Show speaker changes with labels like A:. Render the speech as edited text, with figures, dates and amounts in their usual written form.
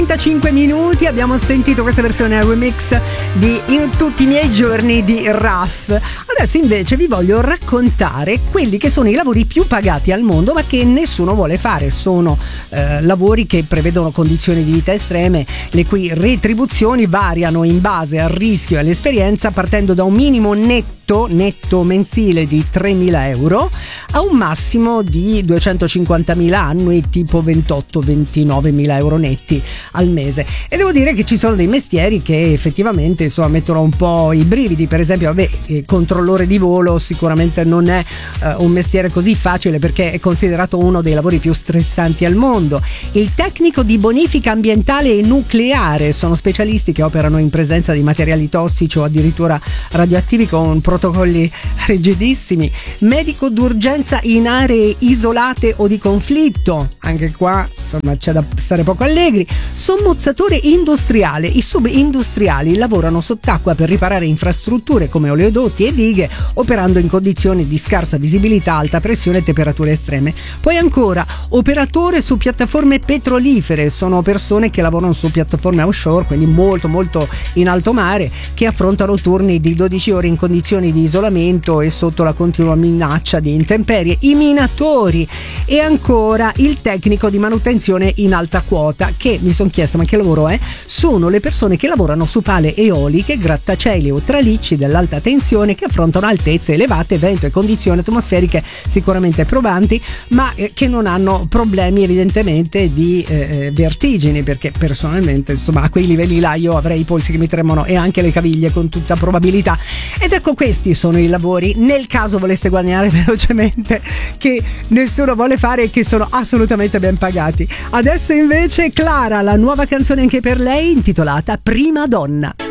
A: 35 minuti abbiamo sentito questa versione remix di In tutti i miei giorni di Raf. Adesso invece vi voglio raccontare quelli che sono i lavori più pagati al mondo ma che nessuno vuole fare. Sono lavori che prevedono condizioni di vita estreme, le cui retribuzioni variano in base al rischio e all'esperienza, partendo da un minimo netto mensile di 3.000 euro a un massimo di 250.000 annui, tipo 28-29.000 euro netti al mese. E devo dire che ci sono dei mestieri che effettivamente mettono un po' i brividi. Per esempio, controllore di volo sicuramente non è un mestiere così facile, perché è considerato uno dei lavori più stressanti al mondo. Il tecnico di bonifica ambientale e nucleare sono specialisti che operano in presenza di materiali tossici o addirittura radioattivi con protocolli rigidissimi. Medico d'urgenza in aree isolate o di conflitto, anche qua insomma c'è da stare poco allegri. Sommozzatore industriale: i subindustriali lavorano sott'acqua per riparare infrastrutture come oleodotti e dighe, operando in condizioni di scarsa visibilità, alta pressione e temperature estreme. Poi ancora operatore su piattaforme petrolifere: sono persone che lavorano su piattaforme offshore, quindi molto molto in alto mare, che affrontano turni di 12 ore in condizioni di isolamento e sotto la continua minaccia di intemperie. I minatori. E ancora il tecnico di manutenzione in alta quota, che mi sono chiesta ma che lavoro è? Sono le persone che lavorano su pale eoliche, grattacieli o tralicci dell'alta tensione, che affrontano altezze elevate, vento e condizioni atmosferiche sicuramente probanti, ma che non hanno problemi evidentemente di vertigini, perché personalmente insomma a quei livelli là io avrei i polsi che mi tremano e anche le caviglie con tutta probabilità. Ed ecco, questi sono i lavori, nel caso voleste guadagnare velocemente, che nessuno vuole fare e che sono assolutamente ben pagati. Adesso invece Clara, la nuova canzone anche per lei intitolata Prima Donna.